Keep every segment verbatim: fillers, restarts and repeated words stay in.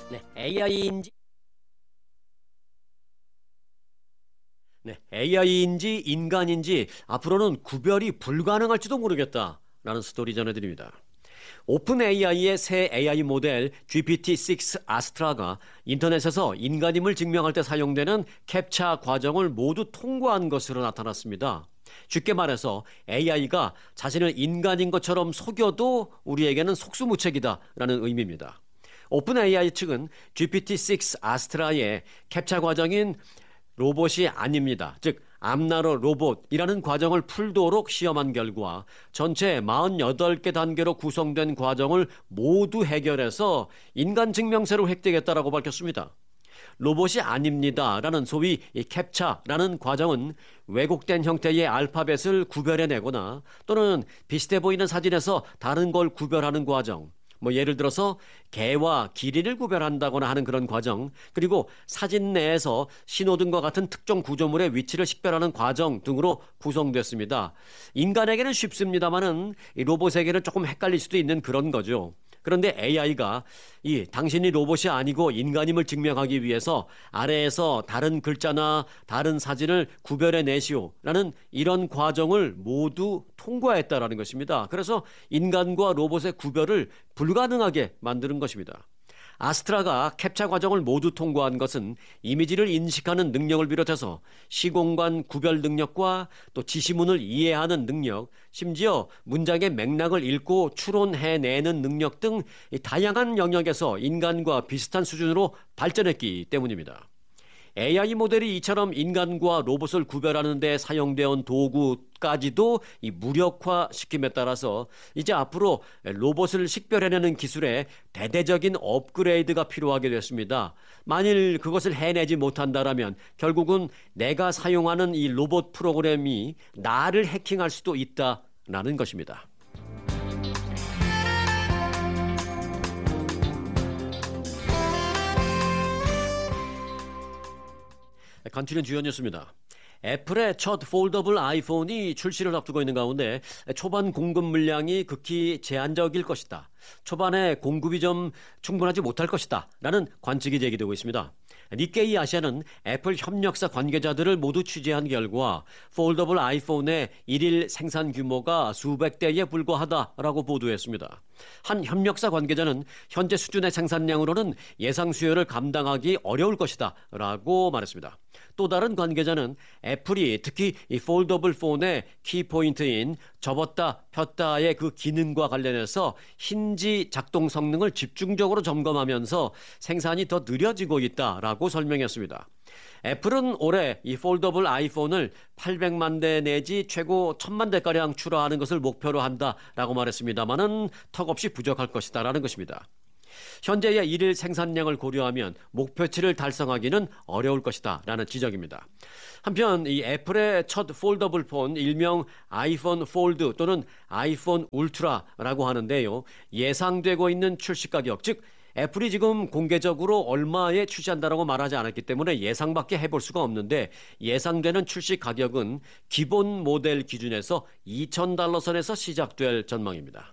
네, 에이아이인지 네, 에이아이인지 인간인지 앞으로는 구별이 불가능할지도 모르겠다라는 스토리 전해드립니다. 오픈 에이아이의 새 에이아이 모델 지피티 육 아스트라가 인터넷에서 인간임을 증명할 때 사용되는 캡처 과정을 모두 통과한 것으로 나타났습니다. 쉽게 말해서 에이아이가 자신을 인간인 것처럼 속여도 우리에게는 속수무책이다라는 의미입니다. 오픈 에이아이 측은 지피티 육 아스트라의 캡처 과정인 로봇이 아닙니다. 즉 암나로 로봇이라는 과정을 풀도록 시험한 결과 전체 사십팔 개 단계로 구성된 과정을 모두 해결해서 인간 증명세로 획득했다라고 밝혔습니다. 로봇이 아닙니다라는 소위 이 캡처라는 과정은 왜곡된 형태의 알파벳을 구별해내거나 또는 비슷해 보이는 사진에서 다른 걸 구별하는 과정, 뭐 예를 들어서 개와 기린을 구별한다거나 하는 그런 과정, 그리고 사진 내에서 신호등과 같은 특정 구조물의 위치를 식별하는 과정 등으로 구성됐습니다. 인간에게는 쉽습니다만은 이 로봇에게는 조금 헷갈릴 수도 있는 그런 거죠. 그런데 에이아이가 이 당신이 로봇이 아니고 인간임을 증명하기 위해서 아래에서 다른 글자나 다른 사진을 구별해 내시오라는 이런 과정을 모두 통과했다라는 것입니다. 그래서 인간과 로봇의 구별을 불가능하게 만드는 것입니다. 아스트라가 캡처 과정을 모두 통과한 것은 이미지를 인식하는 능력을 비롯해서 시공간 구별 능력과 또 지시문을 이해하는 능력, 심지어 문장의 맥락을 읽고 추론해내는 능력 등 다양한 영역에서 인간과 비슷한 수준으로 발전했기 때문입니다. 에이아이 모델이 이처럼 인간과 로봇을 구별하는 데 사용되어 도구까지도 이 무력화시킴에 따라서 이제 앞으로 로봇을 식별해내는 기술에 대대적인 업그레이드가 필요하게 됐습니다. 만일 그것을 해내지 못한다면 결국은 내가 사용하는 이 로봇 프로그램이 나를 해킹할 수도 있다라는 것입니다. 간추린 주요 뉴스입니다. 애플의 첫 폴더블 아이폰이 출시를 앞두고 있는 가운데 초반 공급 물량이 극히 제한적일 것이다. 초반에 공급이 좀 충분하지 못할 것이다. 라는 관측이 제기되고 있습니다. 니케이 아시아는 애플 협력사 관계자들을 모두 취재한 결과 폴더블 아이폰의 일일 생산 규모가 수백 대에 불과하다라고 보도했습니다. 한 협력사 관계자는 현재 수준의 생산량으로는 예상 수요를 감당하기 어려울 것이다 라고 말했습니다. 또 다른 관계자는 애플이 특히 이 폴더블 폰의 키포인트인 접었다 폈다의 그 기능과 관련해서 힌지 작동 성능을 집중적으로 점검하면서 생산이 더 느려지고 있다라고 설명했습니다. 애플은 올해 이 폴더블 아이폰을 팔백만 대 내지 최고 천만 대가량 출하하는 것을 목표로 한다라고 말했습니다만은 턱없이 부족할 것이다라는 것입니다. 현재의 일일 생산량을 고려하면 목표치를 달성하기는 어려울 것이다 라는 지적입니다. 한편 이 애플의 첫 폴더블 폰 일명 아이폰 폴드 또는 아이폰 울트라라고 하는데요. 예상되고 있는 출시 가격, 즉 애플이 지금 공개적으로 얼마에 출시한다라고 말하지 않았기 때문에 예상밖에 해볼 수가 없는데 예상되는 출시 가격은 기본 모델 기준에서 이천 달러 선에서 시작될 전망입니다.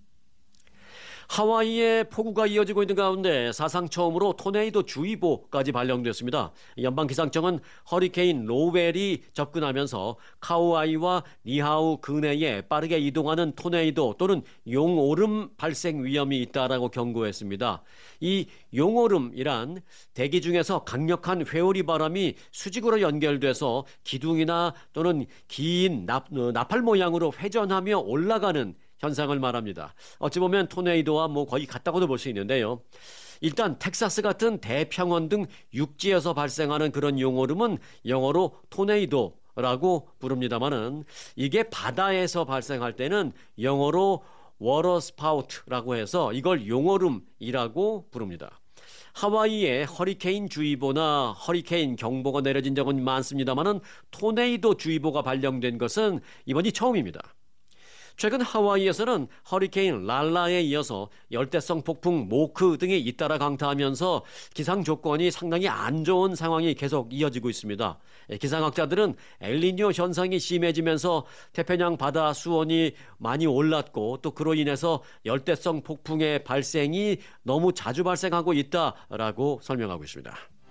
하와이에 폭우가 이어지고 있는 가운데 사상 처음으로 토네이도 주의보까지 발령됐습니다. 연방기상청은 허리케인 로웰이 접근하면서 카우아이와 니하우 근해에 빠르게 이동하는 토네이도 또는 용오름 발생 위험이 있다라고 경고했습니다. 이 용오름이란 대기 중에서 강력한 회오리 바람이 수직으로 연결돼서 기둥이나 또는 긴 나, 나팔 모양으로 회전하며 올라가는 현상을 말합니다. 어찌 보면 토네이도와 뭐 거의 같다고도 볼 수 있는데요. 일단 텍사스 같은 대평원 등 육지에서 발생하는 그런 용오름은 영어로 토네이도라고 부릅니다만은 이게 바다에서 발생할 때는 영어로 워터 스파우트라고 해서 이걸 용오름이라고 부릅니다. 하와이에 허리케인 주의보나 허리케인 경보가 내려진 적은 많습니다만은 토네이도 주의보가 발령된 것은 이번이 처음입니다. 최근 하와이에서는 허리케인 랄라에 이어서 열대성 폭풍 모크 등이 잇따라 강타하면서 기상 조건이 상당히 안 좋은 상황이 계속 이어지고 있습니다. 기상학자들은 엘니뇨 현상이 심해지면서 태평양 바다 수온이 많이 올랐고 또 그로 인해서 열대성 폭풍의 발생이 너무 자주 발생하고 있다라고 설명하고 있습니다.